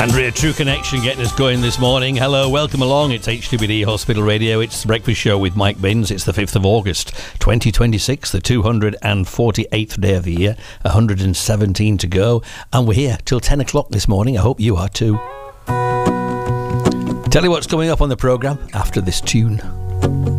Andrea, True Connection getting us going this morning. Hello, welcome along. It's HTBD Hospital Radio. It's the Breakfast Show with Mike Binns. It's the 5th of August 2026, the 248th day of the year, 117 to go. And we're here till 10 o'clock this morning. I hope you are too. Tell you what's coming up on the programme after this tune.